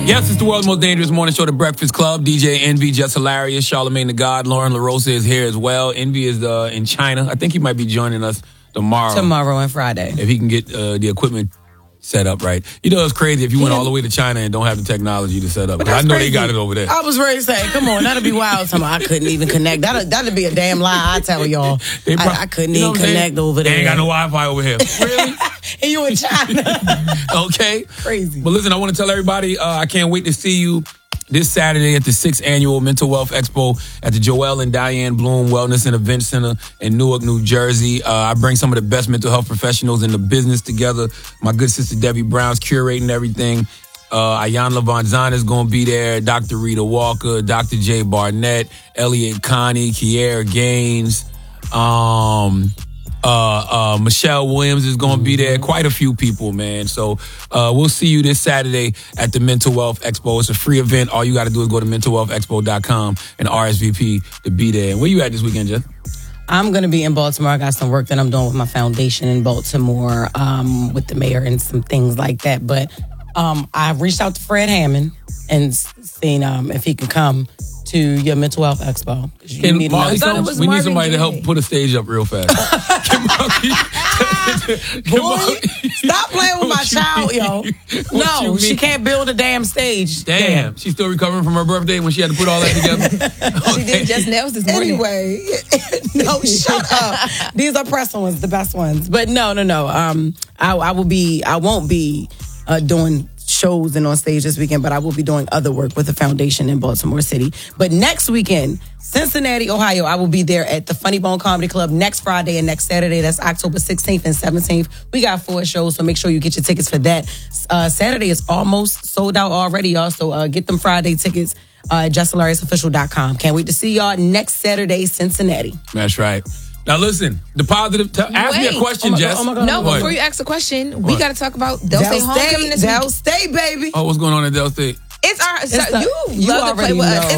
Yes, it's the world's most dangerous morning show, The Breakfast Club. DJ Envy, Just Hilarious, Charlamagne the God, Lauren LaRosa is here as well. Envy is in China. I think he might be joining us tomorrow. Tomorrow and Friday. If he can get the equipment set up right. You know, it's crazy if you went all the way to China and don't have the technology to set up. I know they got it over there. I was ready to say, come on, that'd be wild. I couldn't even connect. That'd be a damn lie, I tell y'all. I couldn't even connect over there. They ain't got no Wi-Fi over here. Really? And you in China. Okay. Crazy. But listen, I want to tell everybody, I can't wait to see you this Saturday at the 6th Annual Mental Wealth Expo at the Joel and Diane Bloom Wellness and Event Center in Newark, New Jersey. I bring some of the best mental health professionals in the business together. My good sister Debbie Brown's curating everything. Ayan Lavanzana is going to be there. Dr. Rita Walker, Dr. Jay Barnett, Elliot Connie, Kiera Gaines, Michelle Williams is going to be there. Quite a few people, man. So we'll see you this Saturday at the Mental Wealth Expo. It's a free event. All you got to do is go to mentalwealthexpo.com and RSVP to be there. And where you at this weekend, Jeff? I'm going to be in Baltimore. I got some work that I'm doing with my foundation in Baltimore with the mayor and some things like that. But I've reached out to Fred Hammond and seen if he can come to your Mental Health Expo. We need somebody to help put a stage up real fast. Boy, stop playing with my child, yo. No, she can't build a damn stage. Damn. She's still recovering from her birthday when she had to put all that together. She did just nails this morning. Anyway, no, shut up. These are press ones, the best ones. But no. I won't be doing shows and on stage this weekend, but I will be doing other work with the foundation in Baltimore City. But next weekend, Cincinnati, Ohio, I will be there at the Funny Bone Comedy Club next Friday and next Saturday. That's October 16th and 17th. We got 4 shows, so make sure you get your tickets for that. Saturday is almost sold out already, y'all, so get them Friday tickets at justhilarious.official.com. Can't wait to see y'all next Saturday, Cincinnati. That's right. Now listen, the positive. Ask me a question, Jess. No, before you ask a question, we got to talk about Del State homecoming this week. Del State, baby. Oh, what's going on at Del State? You love to play with us.